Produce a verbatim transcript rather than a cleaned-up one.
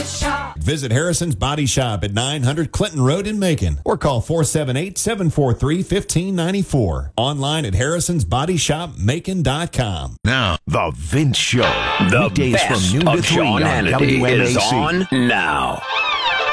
Shop. Visit Harrison's Body Shop at nine hundred Clinton Road in Macon or call four seven eight, seven four three, one five nine four. Online at harrisons body shop macon dot com. Now, The Vince Show. The Weekdays best from noon of to three Sean on Hannity W M A C. is on now.